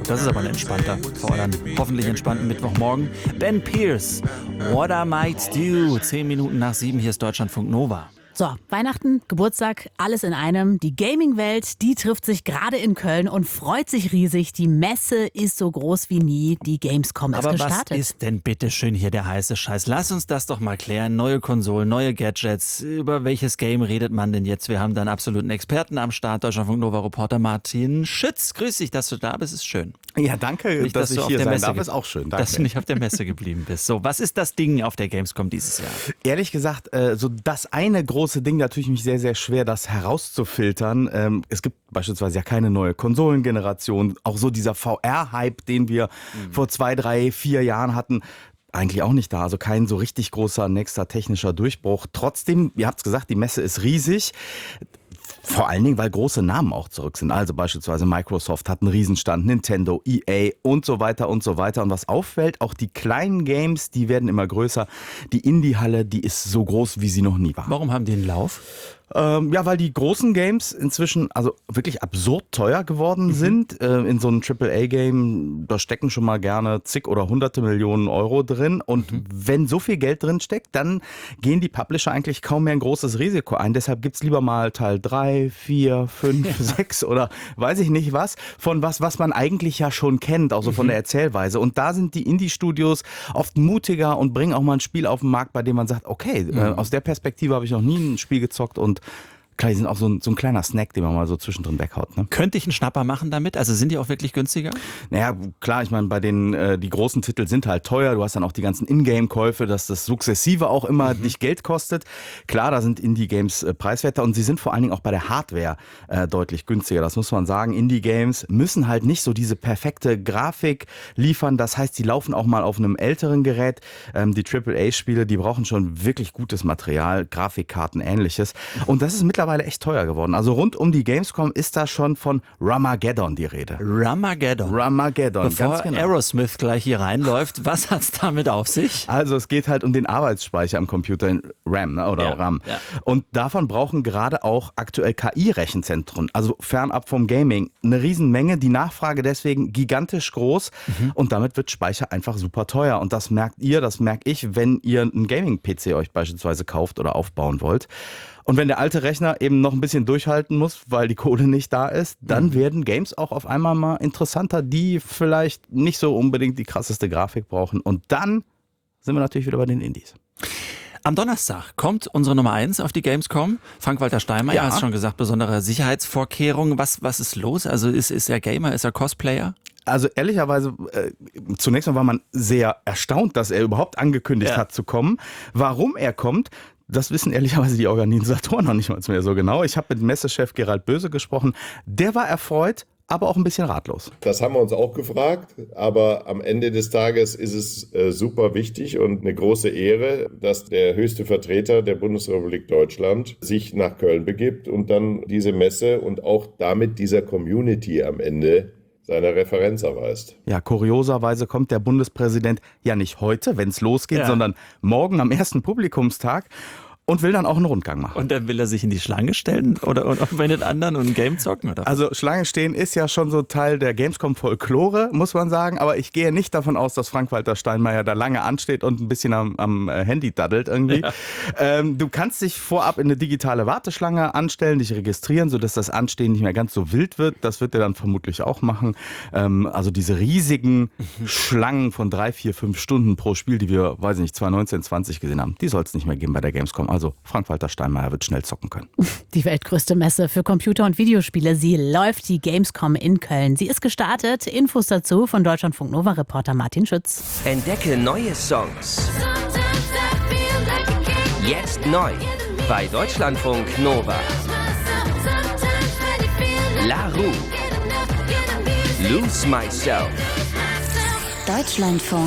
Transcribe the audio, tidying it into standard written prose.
das ist aber ein entspannter, vor allem hoffentlich entspannten Mittwochmorgen. Ben Pearce, What I Might Do, 10 Minuten nach 7, hier ist Deutschlandfunk Nova. So, Weihnachten, Geburtstag, alles in einem. Die Gaming-Welt, die trifft sich gerade in Köln und freut sich riesig. Die Messe ist so groß wie nie. Die Gamescom ist gestartet. Was ist denn bitte schön hier der heiße Scheiß? Lass uns das doch mal klären. Neue Konsolen, neue Gadgets. Über welches Game redet man denn jetzt? Wir haben da einen absoluten Experten am Start. Deutschlandfunk Nova-Reporter Martin Schütz. Grüß dich, dass du da bist. Ist schön. Ja, danke, Nicht, dass ich hier sein darf. Ist auch schön. Danke. Dass du nicht auf der Messe geblieben bist. So, was ist das Ding auf der Gamescom dieses Jahr? Ehrlich gesagt, so das eine große Ding, da tue ich mich sehr, sehr schwer, das herauszufiltern. Es gibt beispielsweise ja keine neue Konsolengeneration. Auch so dieser VR-Hype, den wir vor 2, 3, 4 Jahren hatten, eigentlich auch nicht da. Also kein so richtig großer nächster technischer Durchbruch. Trotzdem, ihr habt es gesagt, die Messe ist riesig. Vor allen Dingen, weil große Namen auch zurück sind. Also beispielsweise Microsoft hat einen Riesenstand, Nintendo, EA und so weiter und so weiter. Und was auffällt, auch die kleinen Games, die werden immer größer. Die Indie-Halle, die ist so groß, wie sie noch nie war. Warum haben die einen Lauf? Ja, weil die großen Games inzwischen also wirklich absurd teuer geworden sind. In so einem AAA-Game, da stecken schon mal gerne zig oder hunderte Millionen Euro drin. Und wenn so viel Geld drin steckt, dann gehen die Publisher eigentlich kaum mehr ein großes Risiko ein. Deshalb gibt's lieber mal Teil 3, 4, 5, 6 oder weiß ich nicht was, von was man eigentlich ja schon kennt, auch so von der Erzählweise. Und da sind die Indie-Studios oft mutiger und bringen auch mal ein Spiel auf den Markt, bei dem man sagt, okay, aus der Perspektive habe ich noch nie ein Spiel gezockt und klar, die sind auch so ein kleiner Snack, den man mal so zwischendrin weghaut. Ne? Könnte ich einen Schnapper machen damit? Also sind die auch wirklich günstiger? Naja, klar, ich meine, bei den die großen Titel sind halt teuer. Du hast dann auch die ganzen Ingame-Käufe, dass das sukzessive auch immer dich Geld kostet. Klar, da sind Indie-Games preiswerter und sie sind vor allen Dingen auch bei der Hardware deutlich günstiger. Das muss man sagen. Indie-Games müssen halt nicht so diese perfekte Grafik liefern. Das heißt, die laufen auch mal auf einem älteren Gerät. Die AAA-Spiele, die brauchen schon wirklich gutes Material, Grafikkarten, ähnliches. Und das ist mittlerweile echt teuer geworden. Also rund um die Gamescom ist da schon von Ramageddon die Rede. Ramageddon, Bevor ganz genau. Aerosmith gleich hier reinläuft, was hat's damit auf sich? Also es geht halt um den Arbeitsspeicher am Computer, in RAM, ne, oder RAM. Ja. Und davon brauchen gerade auch aktuell KI-Rechenzentren, also fernab vom Gaming, eine Riesenmenge. Die Nachfrage deswegen gigantisch groß und damit wird Speicher einfach super teuer. Und das merkt ihr, das merke ich, wenn ihr einen Gaming-PC euch beispielsweise kauft oder aufbauen wollt. Und wenn der alte Rechner eben noch ein bisschen durchhalten muss, weil die Kohle nicht da ist, dann werden Games auch auf einmal mal interessanter, die vielleicht nicht so unbedingt die krasseste Grafik brauchen. Und dann sind wir natürlich wieder bei den Indies. Am Donnerstag kommt unsere Nummer 1 auf die Gamescom. Frank-Walter Steinmeier, hast schon gesagt, besondere Sicherheitsvorkehrungen. Was ist los? Also ist er Gamer, ist er Cosplayer? Also ehrlicherweise, zunächst mal war man sehr erstaunt, dass er überhaupt angekündigt hat zu kommen. Warum er kommt, das wissen ehrlicherweise die Organisatoren noch nicht mal mehr so genau. Ich habe mit Messechef Gerald Böse gesprochen. Der war erfreut, aber auch ein bisschen ratlos. Das haben wir uns auch gefragt, aber am Ende des Tages ist es super wichtig und eine große Ehre, dass der höchste Vertreter der Bundesrepublik Deutschland sich nach Köln begibt und dann diese Messe und auch damit dieser Community am Ende seine Referenz erweist. Ja, kurioserweise kommt der Bundespräsident ja nicht heute, wenn es losgeht, sondern morgen am ersten Publikumstag. Und will dann auch einen Rundgang machen. Und dann will er sich in die Schlange stellen oder bei den anderen und ein Game zocken? Oder? Also Schlange stehen ist ja schon so Teil der Gamescom-Folklore, muss man sagen. Aber ich gehe nicht davon aus, dass Frank-Walter Steinmeier da lange ansteht und ein bisschen am Handy daddelt irgendwie. Ja. Du kannst dich vorab in eine digitale Warteschlange anstellen, dich registrieren, sodass das Anstehen nicht mehr ganz so wild wird. Das wird er dann vermutlich auch machen. Also diese riesigen Schlangen von 3, 4, 5 Stunden pro Spiel, die wir, weiß ich nicht, 2019, 20 gesehen haben, die soll es nicht mehr geben bei der Gamescom. Also Frank-Walter Steinmeier wird schnell zocken können. Die weltgrößte Messe für Computer- und Videospiele, sie läuft, die Gamescom in Köln. Sie ist gestartet. Infos dazu von Deutschlandfunk Nova-Reporter Martin Schütz. Entdecke neue Songs. Jetzt neu bei Deutschlandfunk Nova. La Rue. Lose Myself. Deutschlandfunk